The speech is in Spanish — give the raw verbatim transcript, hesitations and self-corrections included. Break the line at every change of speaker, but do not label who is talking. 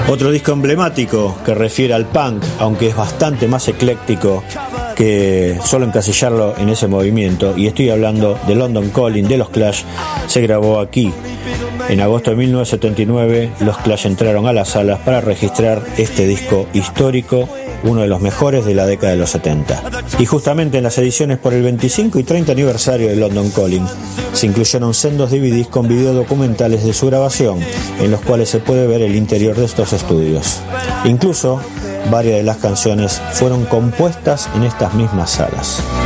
Otro disco emblemático que refiere al punk, aunque es bastante más ecléctico que solo encasillarlo en ese movimiento, y estoy hablando de London Calling de los Clash. Se grabó aquí. En agosto de mil novecientos setenta y nueve, los Clash entraron a las salas para registrar este disco histórico, uno de los mejores de la década de los setenta. Y justamente en las ediciones por el veinticinco y treinta aniversario de London Calling se incluyeron sendos D V Ds con video documentales de su grabación, en los cuales se puede ver el interior de estos estudios. Incluso varias de las canciones fueron compuestas en estas mismas salas.